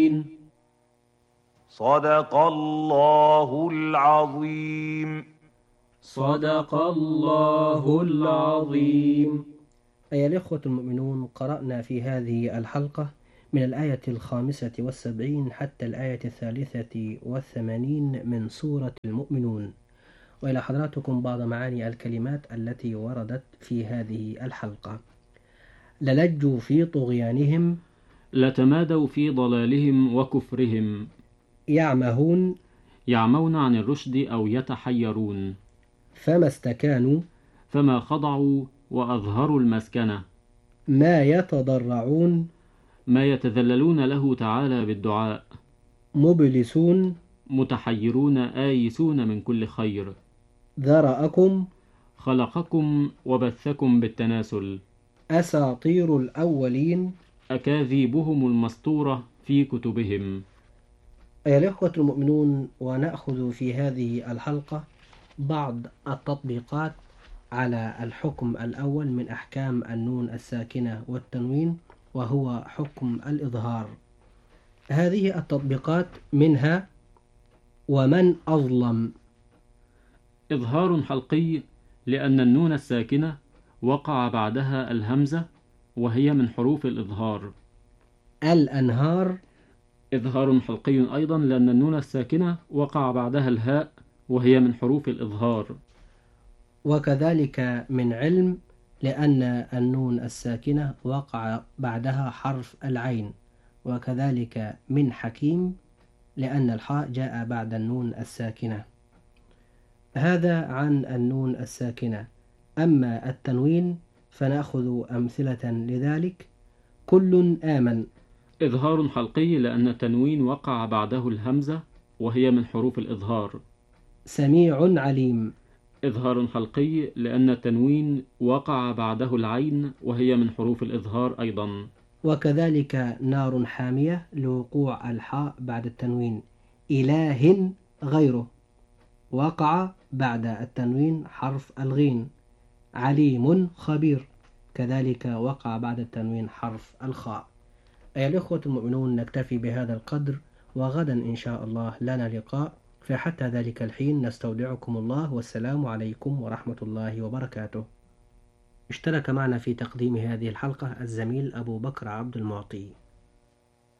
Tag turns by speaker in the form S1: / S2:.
S1: صدق الله العظيم.
S2: صدق الله العظيم.
S3: أيها الإخوة المؤمنون، قرأنا في هذه الحلقة من الآية 75 حتى الآية 83 من سورة المؤمنون، وإلى حضراتكم بعض معاني الكلمات التي وردت في هذه الحلقة. للجوا في طغيانهم،
S2: لتمادوا في ضلالهم وكفرهم،
S3: يعمهون،
S2: يعمون عن الرشد أو يتحيرون،
S3: فما استكانوا،
S2: فما خضعوا وأظهروا المسكنة،
S3: ما يتضرعون،
S2: ما يتذللون له تعالى بالدعاء،
S3: مبلسون،
S2: متحيرون آيسون من كل خير،
S3: ذرأكم،
S2: خلقكم وبثكم بالتناسل،
S3: أساطير الأولين،
S2: أكاذيبهم المسطورة في كتبهم.
S3: أيها الإخوة المؤمنون، ونأخذ في هذه الحلقة بعض التطبيقات على الحكم الأول من أحكام النون الساكنة والتنوين، وهو حكم الإظهار. هذه التطبيقات منها: ومن أظلم.
S2: إظهار حلقي لأن النون الساكنة وقع بعدها الهمزة وهي من حروف الإظهار.
S3: الأنهار.
S2: إظهار حلقي أيضا لأن النون الساكنة وقع بعدها الهاء وهي من حروف الإظهار.
S3: وكذلك من علم لأن النون الساكنة وقع بعدها حرف العين. وكذلك من حكيم لأن الحاء جاء بعد النون الساكنة. هذا عن النون الساكنة. أما التنوين فنأخذ أمثلة لذلك: كل آمن.
S2: إظهار حلقي لأن التنوين وقع بعده الهمزة وهي من حروف الإظهار.
S3: سميع عليم.
S2: إظهار حلقي لأن التنوين وقع بعده العين وهي من حروف الإظهار أيضا.
S3: وكذلك نار حامية لوقوع الحاء بعد التنوين. إله غيره، وقع بعد التنوين حرف الغين. عليم خبير، كذلك وقع بعد التنوين حرف الخاء. أيها الإخوة المؤمنون، نكتفي بهذا القدر، وغدا إن شاء الله لنا لقاء، فحتى ذلك الحين نستودعكم الله، والسلام عليكم ورحمة الله وبركاته. اشترك معنا في تقديم هذه الحلقة الزميل أبو بكر عبد المعطي.